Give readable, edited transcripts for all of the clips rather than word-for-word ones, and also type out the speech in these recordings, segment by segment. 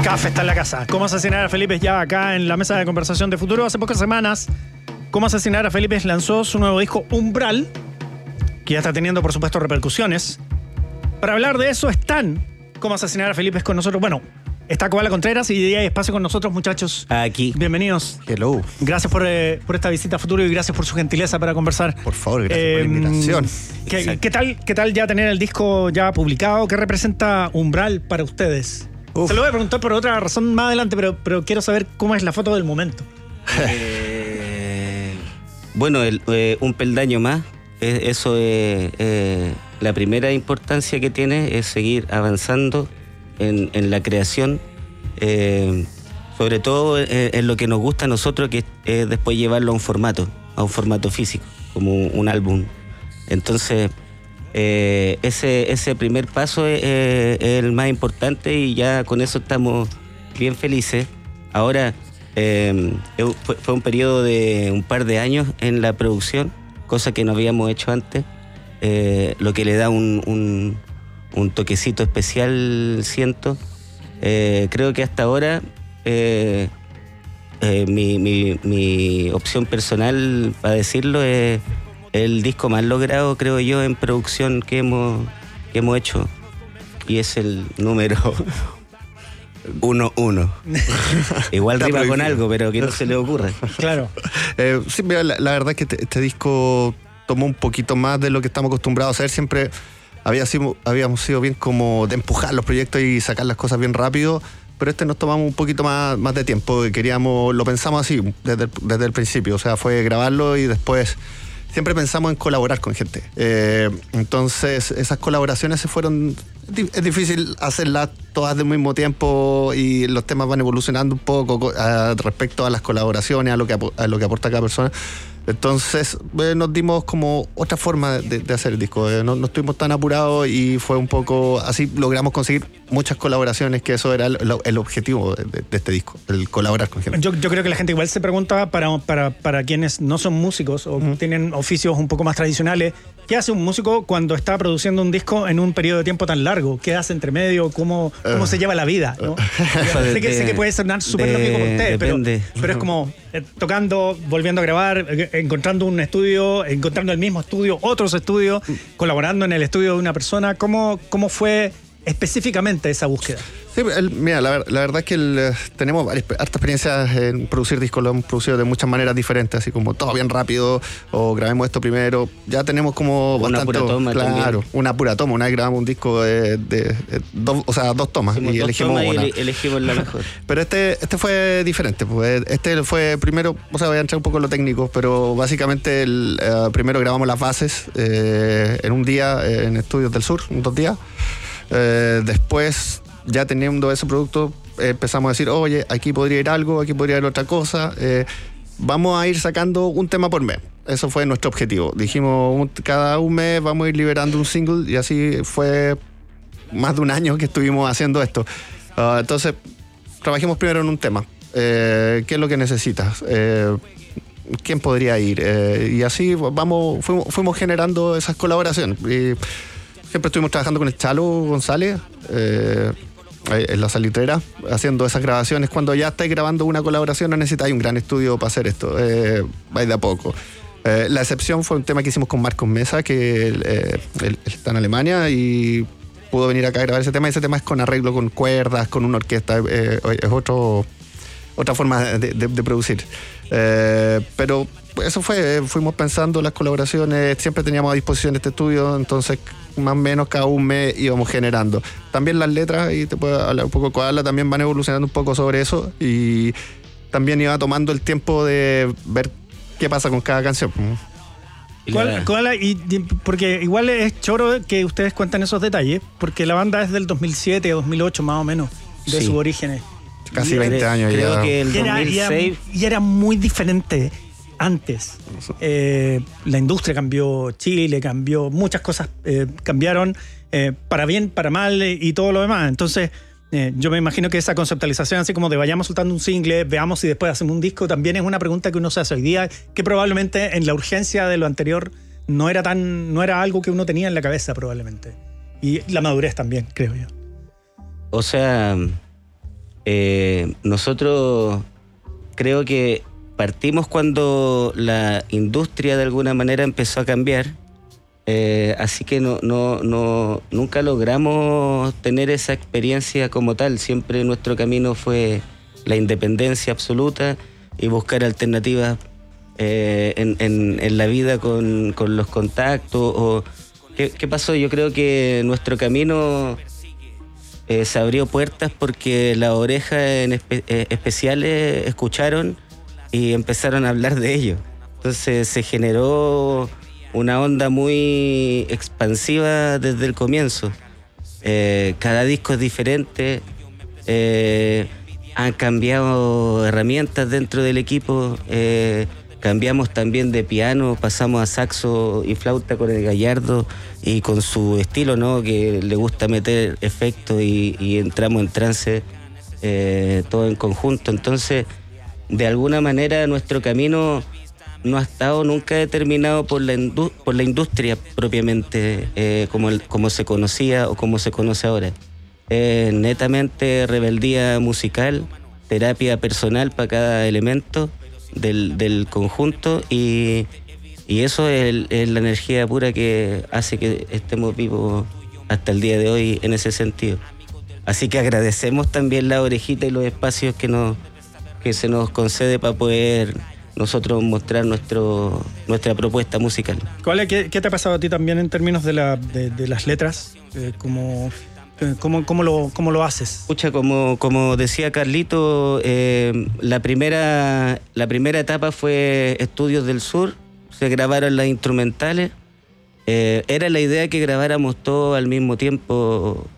Café está en la casa. ¿Cómo asesinar a Felipe? Ya acá en la mesa de conversación de futuro. Hace pocas semanas, Cómo asesinar a Felipe lanzó su nuevo disco Umbral, que ya está teniendo, por supuesto, repercusiones. Para hablar de eso están Cómo asesinar a Felipe con nosotros. Bueno, está Koala Contreras y hay espacio con nosotros, muchachos. Aquí. Bienvenidos. Hello. Gracias por esta visita a futuro y gracias por su gentileza para conversar. Por favor, gracias por la invitación. ¿Qué tal ya tener el disco ya publicado? ¿Qué representa Umbral para ustedes? Se lo voy a preguntar por otra razón más adelante, pero quiero saber cómo es la foto del momento. Bueno, un peldaño más. Eso es la primera importancia que tiene, es seguir avanzando en la creación, sobre todo en lo que nos gusta a nosotros, que es después llevarlo a un formato físico, como un álbum. Entonces, ese primer paso es el más importante y ya con eso estamos bien felices. Ahora, fue un periodo de un par de años en la producción, cosa que no habíamos hecho antes, lo que le da un toquecito especial, siento. Creo que hasta ahora mi opción personal para decirlo es el disco más logrado, creo yo, en producción que hemos hecho, y es el número 1-1. Igual rima con algo, pero que no se le ocurra. Claro. Sí, mira, la verdad es que este disco tomó un poquito más de lo que estamos acostumbrados a hacer. Siempre habíamos sido bien como de empujar los proyectos y sacar las cosas bien rápido, pero nos tomamos un poquito más de tiempo. Lo pensamos así desde el principio, o sea, fue grabarlo y después siempre pensamos en colaborar con gente. Entonces, esas colaboraciones es difícil hacerlas todas del mismo tiempo y los temas van evolucionando un poco respecto a las colaboraciones, a lo que aporta cada persona. Entonces, nos dimos como otra forma de hacer el disco. No estuvimos tan apurados y fue un poco así, logramos conseguir muchas colaboraciones, que eso era el objetivo de este disco, el colaborar con gente. Yo creo que la gente igual se pregunta, para quienes no son músicos o tienen oficios un poco más tradicionales, ¿qué hace un músico cuando está produciendo un disco en un periodo de tiempo tan largo? ¿Qué hace entre medio? ¿Cómo se lleva la vida? ¿No? sé que puede sonar súper lógico por ustedes, pero es como tocando, volviendo a grabar, encontrando un estudio, encontrando el mismo estudio, otros estudios, colaborando en el estudio de una persona. ¿Cómo fue específicamente esa búsqueda? Sí, mira, la verdad es que tenemos harta experiencias en producir discos, lo hemos producido de muchas maneras diferentes, así como todo bien rápido, o grabemos esto primero. Ya tenemos como una pura toma. Claro, una pura toma. Una vez grabamos un disco de dos tomas y elegimos una. Elegimos la mejor. Pero este fue diferente, pues. Este fue primero, o sea, voy a entrar un poco en lo técnico, pero básicamente primero grabamos las bases en un día en Estudios del Sur, 2 días. Después, ya teniendo ese producto, empezamos a decir, oye, aquí podría ir algo, aquí podría ir otra cosa. Vamos a ir sacando un tema por mes. Eso fue nuestro objetivo. Dijimos, cada un mes vamos a ir liberando un single, y así fue más de un año que estuvimos haciendo esto. Entonces, trabajemos primero en un tema. ¿Qué es lo que necesitas? ¿Quién podría ir? Y así fuimos generando esas colaboraciones. Y siempre estuvimos trabajando con el Chalo González en la Salitrera, haciendo esas grabaciones. Cuando ya estáis grabando una colaboración, no necesitáis un gran estudio para hacer esto. Vais de a poco. La excepción fue un tema que hicimos con Marcos Mesa, que él está en Alemania y pudo venir acá a grabar ese tema. Ese tema es con arreglo, con cuerdas, con una orquesta. Es otra forma de producir. Pero eso fuimos pensando las colaboraciones, siempre teníamos a disposición este estudio, entonces más o menos cada un mes íbamos generando. También las letras, y te puedo hablar un poco, Koala, también van evolucionando un poco sobre eso, y también iba tomando el tiempo de ver qué pasa con cada canción. Koala, porque igual es choro que ustedes cuentan esos detalles, porque la banda es del 2007, 2008 más o menos, de sus orígenes. Casi 20 años creo ya. Que el 2006... Y era muy diferente antes. La industria cambió, Chile cambió, muchas cosas cambiaron, para bien, para mal y todo lo demás. Entonces, yo me imagino que esa conceptualización, así como de vayamos soltando un single, veamos si después hacemos un disco, también es una pregunta que uno se hace hoy día, que probablemente en la urgencia de lo anterior no era algo que uno tenía en la cabeza probablemente. Y la madurez también, creo yo. O sea, Nosotros creo que partimos cuando la industria de alguna manera empezó a cambiar, así que nunca logramos tener esa experiencia como tal. Siempre nuestro camino fue la independencia absoluta y buscar alternativas en la vida con los contactos. ¿Qué pasó? Yo creo que nuestro camino se abrió puertas porque las orejas especiales escucharon y empezaron a hablar de ello. Entonces se generó una onda muy expansiva desde el comienzo. Cada disco es diferente. Han cambiado herramientas dentro del equipo. Cambiamos también de piano, pasamos a saxo y flauta con el Gallardo y con su estilo, ¿no? Que le gusta meter efectos y entramos en trance todo en conjunto. Entonces, de alguna manera, nuestro camino no ha estado nunca determinado por la industria propiamente, como se conocía o como se conoce ahora. Netamente rebeldía musical, terapia personal para cada elemento del conjunto y eso es la energía pura que hace que estemos vivos hasta el día de hoy en ese sentido. Así que agradecemos también la orejita y los espacios que se nos concede para poder nosotros mostrar nuestra propuesta musical. ¿Qué te ha pasado a ti también en términos de las letras? ¿Cómo lo haces? Escucha, como decía Carlito, la primera etapa fue Estudios del Sur, se grabaron las instrumentales. Era la idea que grabáramos todo al mismo tiempo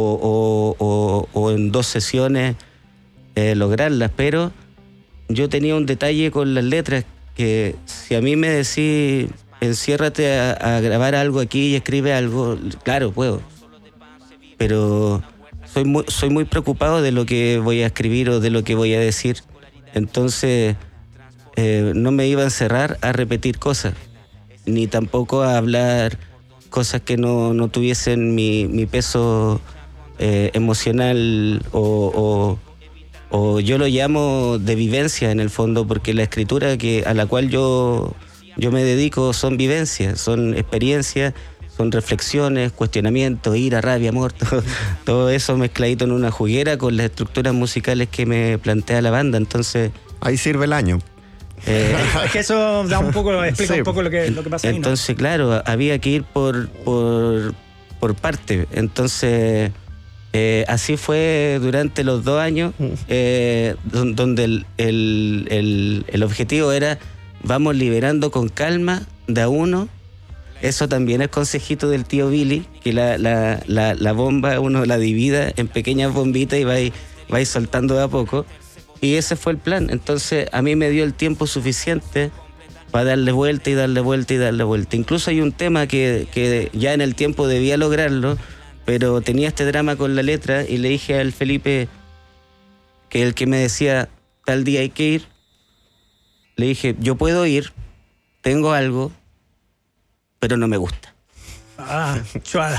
o en 2 sesiones lograrlas, pero yo tenía un detalle con las letras, que si a mí me decís enciérrate a grabar algo aquí y escribe algo, claro, puedo. Pero soy muy preocupado de lo que voy a escribir o de lo que voy a decir. Entonces no me iba a encerrar a repetir cosas, ni tampoco a hablar cosas que no tuviesen mi peso emocional o yo lo llamo de vivencia en el fondo, porque la escritura a la cual yo me dedico son vivencias, son experiencias, son reflexiones, cuestionamientos, ira, rabia, amor, todo eso mezcladito en una juguera con las estructuras musicales que me plantea la banda. Entonces ahí sirve el año. Es que eso explica sí, un poco lo que pasa ahí, ¿no? Entonces, claro, había que ir por parte. Entonces, así fue durante los 2 años, donde el objetivo era vamos liberando con calma de a uno. Eso también es consejito del tío Billy, que la bomba uno la divida en pequeñas bombitas y va a ir soltando de a poco. Y ese fue el plan. Entonces a mí me dio el tiempo suficiente para darle vuelta y darle vuelta y darle vuelta. Incluso hay un tema que ya en el tiempo debía lograrlo, pero tenía este drama con la letra y le dije al Felipe, que el que me decía tal día hay que ir, le dije, yo puedo ir, tengo algo, pero no me gusta. Chuada.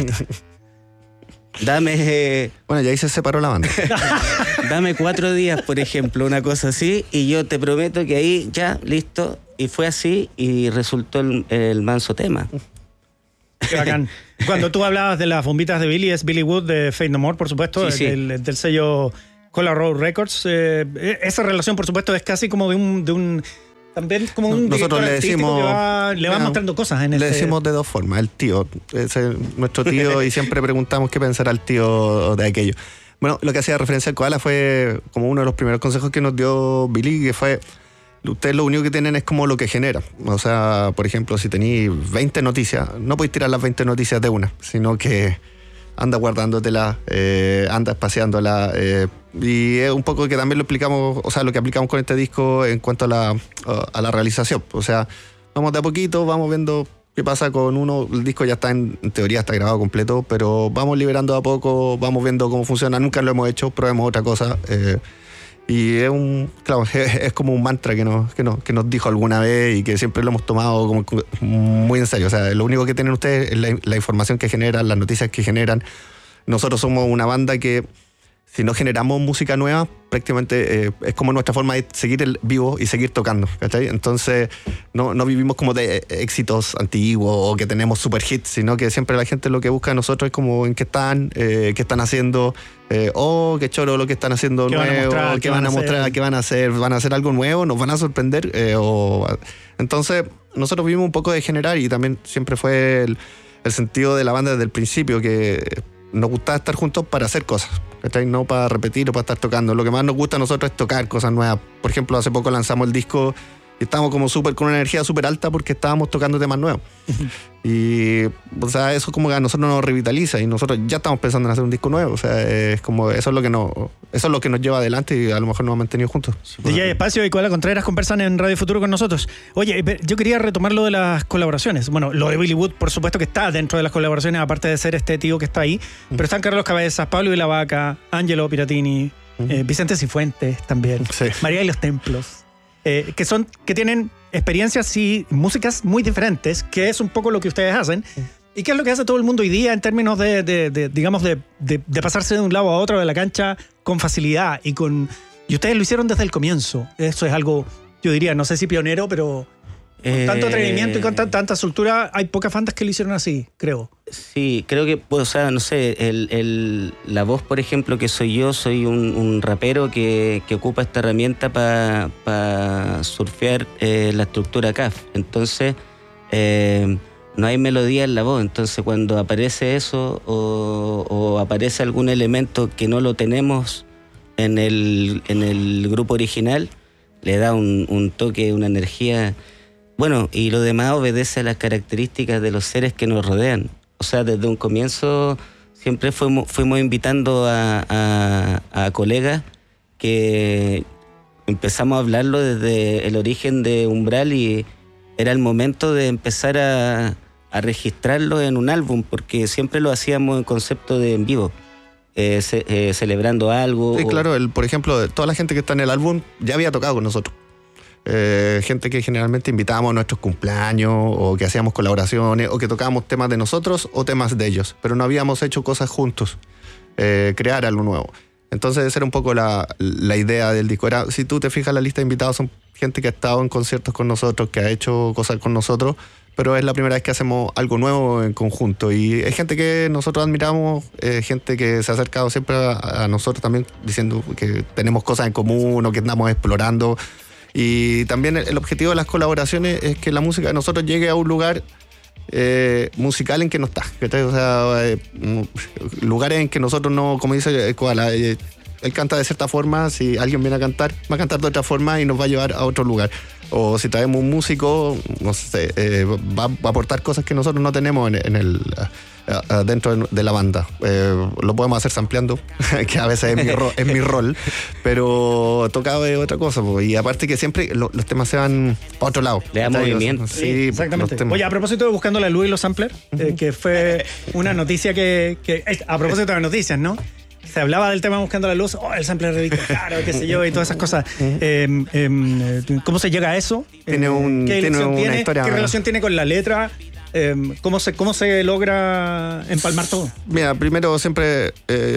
Dame... Bueno, ya ahí se separó la banda. Dame 4 días, por ejemplo, una cosa así, y yo te prometo que ahí ya, listo. Y fue así y resultó el manso tema. Qué bacán. Cuando tú hablabas de las bombitas de Billy, es Billy Wood de Faith No More, por supuesto, sí. Del sello Cola Road Records. Esa relación, por supuesto, es casi como de un también como un nosotros le decimos que le va mostrando cosas en le decimos de 2 formas, el tío, nuestro tío, y siempre preguntamos qué pensará el tío de aquello. Bueno, lo que hacía referencia al koala fue como uno de los primeros consejos que nos dio Billy, que fue: ustedes lo único que tienen es como lo que genera. O sea, por ejemplo, si tenéis 20 noticias, no podéis tirar las 20 noticias de una, sino que anda guardándotela, anda espaciándola, y es un poco que también lo explicamos, o sea, lo que aplicamos con este disco en cuanto a la realización. O sea, vamos de a poquito, vamos viendo qué pasa con uno. El disco ya está en teoría está grabado completo, pero vamos liberando de a poco, vamos viendo cómo funciona. Nunca lo hemos hecho, probemos otra cosa. Y es como un mantra que nos dijo alguna vez y que siempre lo hemos tomado como muy en serio. O sea, lo único que tienen ustedes es la información que generan, las noticias que generan. Nosotros somos una banda que si no generamos música nueva, prácticamente es como nuestra forma de seguir el vivo y seguir tocando, ¿cachai? Entonces no vivimos como de éxitos antiguos o que tenemos super hits, sino que siempre la gente lo que busca de nosotros es como en qué están haciendo, qué choro lo que están haciendo nuevo, qué van a mostrar, qué van a hacer algo nuevo, nos van a sorprender. Entonces nosotros vivimos un poco de generar, y también siempre fue el sentido de la banda desde el principio, que nos gustaba estar juntos para hacer cosas, ¿cachai? No para repetir o para estar tocando. Lo que más nos gusta a nosotros es tocar cosas nuevas. Por ejemplo, hace poco lanzamos el disco y estábamos como con una energía súper alta porque estábamos tocando temas nuevos. Y, o sea, eso como que a nosotros nos revitaliza, y nosotros ya estamos pensando en hacer un disco nuevo. O sea, es como eso es lo que nos lleva adelante, y a lo mejor nos ha mantenido juntos. DJ Espacio y Koala Contreras conversan en Radio Futuro con nosotros. Oye, yo quería retomar lo de las colaboraciones. Bueno, lo de Billy Wood, por supuesto que está dentro de las colaboraciones, aparte de ser este tío que está ahí. Pero están Carlos Cabezas, Pablo y la Vaca, Angelo Piratini, Vicente Cifuentes también, Sí. María y los Templos. Que tienen experiencias y músicas muy diferentes, que es un poco lo que ustedes hacen, y que es lo que hace todo el mundo hoy día en términos de pasarse de un lado a otro de la cancha con facilidad y ustedes lo hicieron desde el comienzo. Eso es algo, yo diría, no sé si pionero, pero con tanto atrevimiento y con tanta soltura, hay pocas bandas que lo hicieron así, creo. Sí, creo que, o sea, no sé, la voz, por ejemplo, que soy un rapero que ocupa esta herramienta para surfear la estructura CAF. Entonces, no hay melodía en la voz. Entonces, cuando aparece eso o aparece algún elemento que no lo tenemos en el grupo original, le da un toque, una energía. Bueno, y lo demás obedece a las características de los seres que nos rodean. O sea, desde un comienzo siempre fuimos invitando a colegas que empezamos a hablarlo desde el origen de Umbral, y era el momento de empezar a registrarlo en un álbum, porque siempre lo hacíamos en concepto de en vivo, celebrando algo. Sí, claro, por ejemplo, toda la gente que está en el álbum ya había tocado con nosotros. Gente que generalmente invitábamos a nuestros cumpleaños, o que hacíamos colaboraciones, o que tocábamos temas de nosotros o temas de ellos, pero no habíamos hecho cosas juntos, crear algo nuevo. Entonces esa era un poco la idea del disco. Si tú te fijas, la lista de invitados son gente que ha estado en conciertos con nosotros, que ha hecho cosas con nosotros, pero es la primera vez que hacemos algo nuevo en conjunto, y es gente que nosotros admiramos, gente que se ha acercado siempre a nosotros también, diciendo que tenemos cosas en común o que andamos explorando. Y también el objetivo de las colaboraciones es que la música de nosotros llegue a un lugar musical en que no está. O sea, lugares en que nosotros no, como dice Koala, él canta de cierta forma, si alguien viene a cantar, va a cantar de otra forma y nos va a llevar a otro lugar. O si traemos un músico, no sé, va a aportar cosas que nosotros no tenemos dentro de la banda. Lo podemos hacer sampleando, que a veces es mi rol, pero tocado es otra cosa. Y aparte que siempre los temas se van para otro lado. Le da movimiento. Sí, exactamente. Oye, a propósito de Buscando la Luz y los samplers, que fue una noticia que a propósito de las noticias, ¿no? Se hablaba del tema Buscando la Luz, el sampler de disco caro, qué sé yo, y todas esas cosas. ¿Cómo se llega a eso? ¿Qué elección tiene? Historia. ¿Qué relación tiene con la letra? ¿Cómo se logra empalmar todo? Mira, primero siempre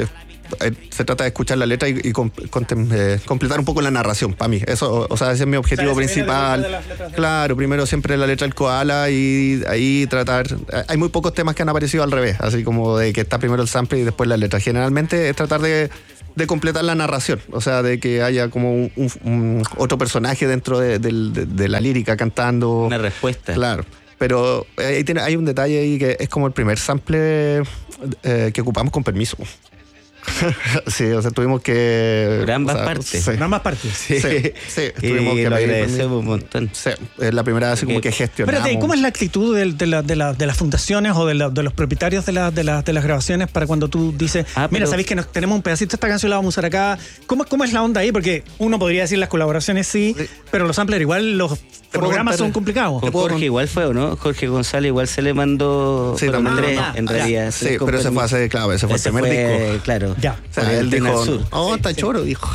se trata de escuchar la letra y completar un poco la narración, para mí. Eso, o sea, ese es mi objetivo principal. Claro, primero siempre la letra del Koala, y ahí tratar. Hay muy pocos temas que han aparecido al revés, así como de que está primero el sample y después la letra. Generalmente es tratar de completar la narración, o sea, de que haya como un otro personaje dentro de la lírica cantando. Una respuesta. Claro. Pero hay un detalle ahí que es como el primer sample que ocupamos con permiso. Sí, o sea, tuvimos que... Por ambas partes. Sí. Por ambas partes. Sí, tuvimos que lo pedir agradecemos un montón. Sí, es la primera vez como que gestionamos. Espérate, ¿cómo es la actitud de las fundaciones o de los propietarios de las grabaciones para cuando tú dices, mira, sabéis que tenemos un pedacito de esta canción, la vamos a usar acá? ¿Cómo es la onda ahí? Porque uno podría decir las colaboraciones sí, pero los samplers igual, los programas son complicados. Con Jorge igual fue, ¿o no? Jorge González igual se le mandó. Sí, también. En realidad. Sí, pero ese fue ese fue el primer disco. Claro. Ya. O sea, él dijo, está choro, dijo.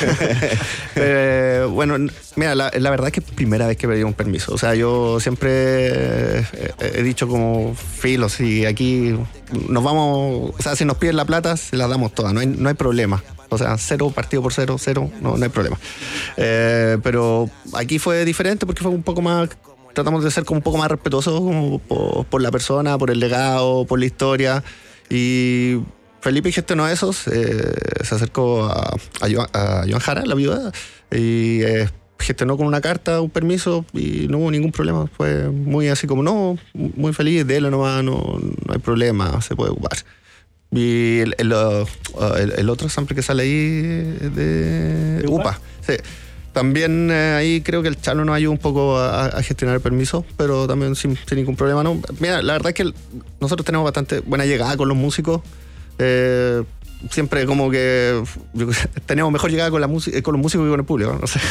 Bueno, mira, la verdad es que es primera vez que pedí un permiso. O sea, yo siempre he dicho como filo, si aquí nos vamos, o sea, si nos piden la plata, se la damos toda, no hay problema. O sea, 0 partido por 0, 0, no hay problema. Pero aquí fue diferente porque fue un poco más... Tratamos de ser como un poco más respetuosos como por la persona, por el legado, por la historia. Y Felipe gestionó eso. Se acercó a Joan Jara, la viuda, y gestionó con una carta un permiso y no hubo ningún problema. Fue muy así como, no, muy feliz, délo nomás, no hay problema, se puede ocupar. Y el otro sample que sale ahí de UPA. Sí. También ahí creo que el Chalo nos ayuda un poco a gestionar el permiso, pero también sin ningún problema. ¿No? Mira, la verdad es que nosotros tenemos bastante buena llegada con los músicos. Siempre como que tenemos mejor llegada con los músicos que con el público, ¿no? O sea,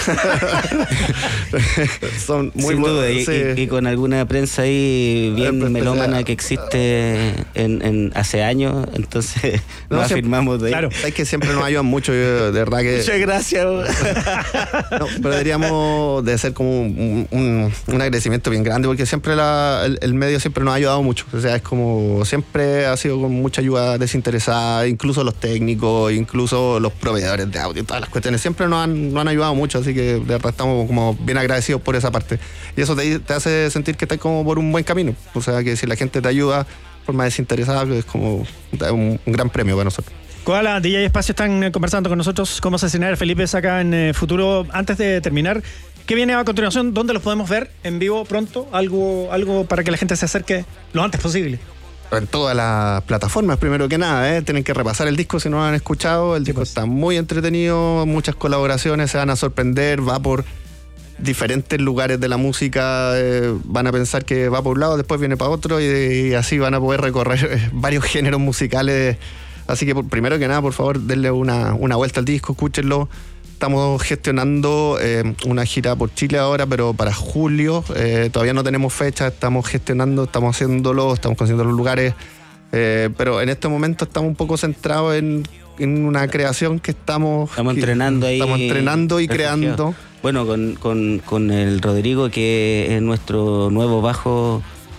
son muy buenos. Y con alguna prensa ahí bien melómana que existe hace años, entonces nos afirmamos de ahí. Claro, es que siempre nos ayudan mucho, de verdad que... Muchas gracias. No, pero deberíamos de hacer como un agradecimiento bien grande, porque siempre el medio siempre nos ha ayudado mucho. O sea, es como siempre ha sido con mucha ayuda desinteresada, incluso los técnicos, incluso los proveedores de audio, todas las cuestiones, siempre nos han ayudado mucho, así que de verdad estamos como bien agradecidos por esa parte. Y eso te hace sentir que estás como por un buen camino. O sea, que si la gente te ayuda de forma desinteresada, es como un gran premio para nosotros. Koala, DJ Espacio están conversando con nosotros cómo asesinar a Felipe Saca en futuro. Antes de terminar, ¿qué viene a continuación? ¿Dónde los podemos ver en vivo pronto? Algo para que la gente se acerque lo antes posible. En todas las plataformas, primero que nada, tienen que repasar el disco si no lo han escuchado. El disco está muy entretenido, muchas colaboraciones, se van a sorprender, va por diferentes lugares de la música, van a pensar que va por un lado, después viene para otro y así van a poder recorrer varios géneros musicales. Así que primero que nada, por favor, denle una vuelta al disco, escúchenlo. Estamos gestionando una gira por Chile ahora, pero para julio. Todavía no tenemos fecha, estamos gestionando, estamos haciéndolo, estamos consiguiendo los lugares. Pero en este momento estamos un poco centrados en una creación que estamos entrenando ahí. Estamos entrenando y creando. Bueno, con el Rodrigo, que es nuestro nuevo bajo,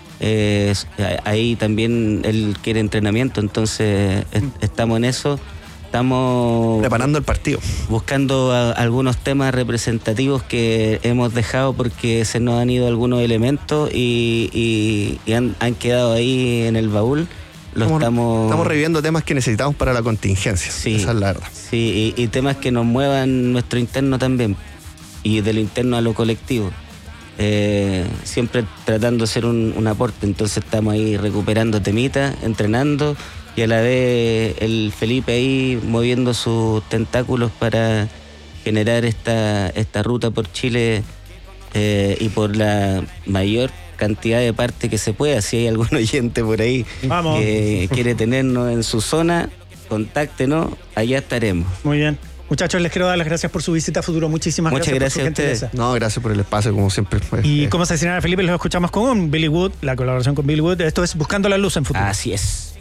ahí también él quiere entrenamiento, entonces estamos en eso. Estamos preparando el partido, buscando algunos temas representativos que hemos dejado porque se nos han ido algunos elementos y han quedado ahí en el baúl. Estamos reviviendo temas que necesitamos para la contingencia. Sí, esa es la verdad. Sí, y temas que nos muevan nuestro interno también, y de lo interno a lo colectivo. Siempre tratando de ser un aporte. Entonces estamos ahí recuperando temitas, entrenando, y a la vez el Felipe ahí moviendo sus tentáculos para generar esta ruta por Chile, y por la mayor cantidad de parte que se pueda. Si hay algún oyente por ahí que quiere tenernos en su zona, contáctenos, allá estaremos. Muy bien. Muchachos, les quiero dar las gracias por su visita a Futuro. Muchísimas gracias por su gentileza. No, gracias por el espacio, como siempre. Y cómo asesinar a Felipe, los escuchamos con Billy Wood, la colaboración con Billy Wood. Esto es Buscando la Luz en Futuro. Así es.